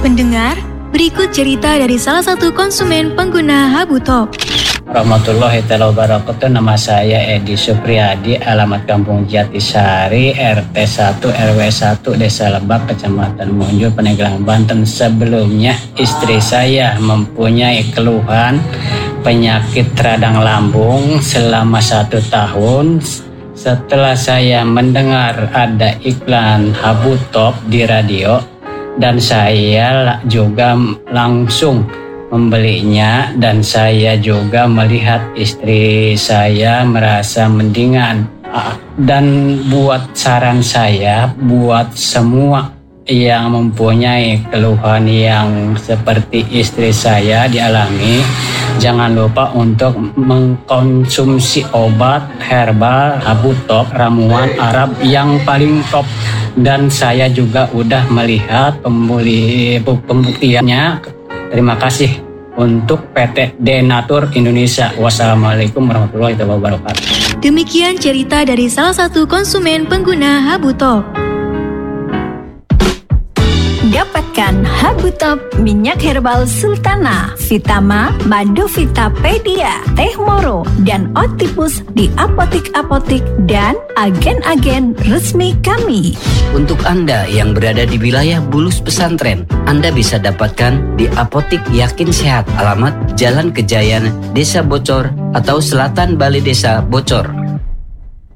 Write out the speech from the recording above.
Pendengar, berikut cerita dari salah satu konsumen pengguna Habu Top. Warahmatullahi wabarakatuh. Nama saya Edi Supriyadi, alamat Kampung Jatisari, RT 1 RW 1 Desa Lebak, Kecamatan Munjul, Pandeglang, Banten. Sebelumnya istri saya mempunyai keluhan penyakit radang lambung selama 1 tahun. Setelah saya mendengar ada iklan Habu Top di radio, dan saya juga langsung membelinya, dan saya juga melihat istri saya merasa mendingan. Dan buat saran saya buat semua yang mempunyai keluhan yang seperti istri saya dialami, jangan lupa untuk mengkonsumsi obat herbal Habu Top, ramuan Arab yang paling top. Dan saya juga udah melihat pembuktiannya. Terima kasih untuk PT Denatur Indonesia. Wassalamualaikum warahmatullahi wabarakatuh. Demikian cerita dari salah satu konsumen pengguna Habu Top. Dapatkan Habu Top minyak herbal Sultana, Vitama, Madovita Pedia, Teh Moro, dan Otipus di apotik-apotik dan agen-agen resmi kami. Untuk Anda yang berada di wilayah Bulus Pesantren, Anda bisa dapatkan di Apotik Yakin Sehat, alamat Jalan Kejayaan, Desa Bocor atau Selatan Balai Desa Bocor.